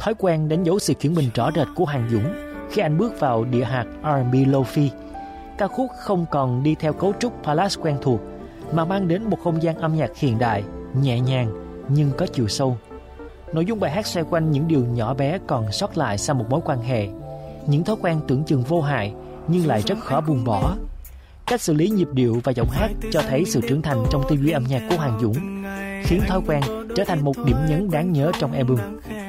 Thói quen đánh dấu sự chuyển mình rõ rệt của Hoàng Dũng khi anh bước vào địa hạt R&B Lo-fi. Ca khúc không còn đi theo cấu trúc ballad quen thuộc, mà mang đến một không gian âm nhạc hiện đại, nhẹ nhàng nhưng có chiều sâu. Nội dung bài hát xoay quanh những điều nhỏ bé còn sót lại sau một mối quan hệ, những thói quen tưởng chừng vô hại nhưng lại rất khó buông bỏ. Cách xử lý nhịp điệu và giọng hát cho thấy sự trưởng thành trong tư duy âm nhạc của Hoàng Dũng, khiến thói quen trở thành một điểm nhấn đáng nhớ trong album.